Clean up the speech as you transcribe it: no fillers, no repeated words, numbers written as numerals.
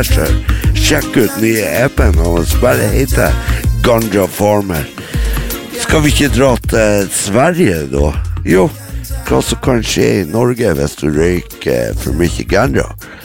Sjekk ut nye EP-en og spillet heter Ganja Farmer. Skal vi ikke dra til Sverige da? Jo, hva som kan skje i Norge hvis du røyker for mye ganja?